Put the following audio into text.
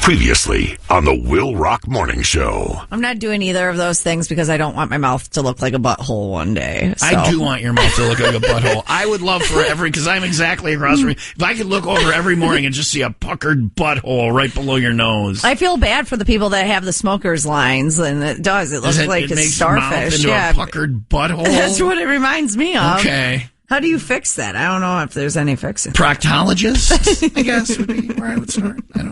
Previously on the Will Rock Morning Show. I'm not doing either of those things because I don't want my mouth to look like a butthole one day. So. I do want your mouth to look like a butthole. I would love for because I'm exactly across from you. If I could look over every morning and just see a puckered butthole right below your nose. I feel bad for the people that have the smokers lines, and it does. It looks like a starfish. Into a puckered butthole? That's what it reminds me of. Okay. How do you fix that? I don't know if there's any fixing. Proctologist, I guess, would be where I would start. I don't know.